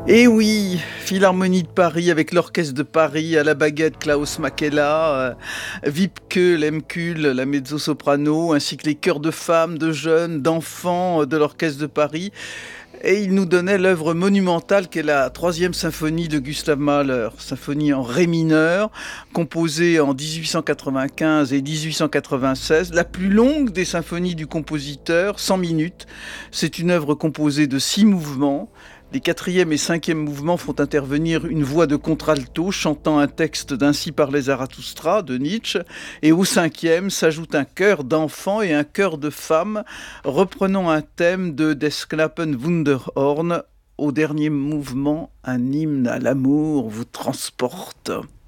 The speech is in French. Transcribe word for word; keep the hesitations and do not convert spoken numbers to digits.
Et oui, Philharmonie de Paris avec l'Orchestre de Paris à la baguette Klaus Makela, euh, Wiebke, Lemkül, la mezzo-soprano, ainsi que les chœurs de femmes, de jeunes, d'enfants euh, de l'Orchestre de Paris. Et il nous donnait l'œuvre monumentale qu'est la troisième symphonie de Gustav Mahler, symphonie en ré mineur, composée en dix-huit cent quatre-vingt-quinze et dix-huit cent quatre-vingt-seize, la plus longue des symphonies du compositeur, cent minutes. C'est une œuvre composée de six mouvements. Les quatrième et cinquième mouvements font intervenir une voix de contralto chantant un texte d'Ainsi parlait Zarathustra de Nietzsche. Et au cinquième s'ajoute un chœur d'enfants et un chœur de femmes, reprenant un thème de Des Knappen Wunderhorn. Au dernier mouvement, un hymne à l'amour vous transporte.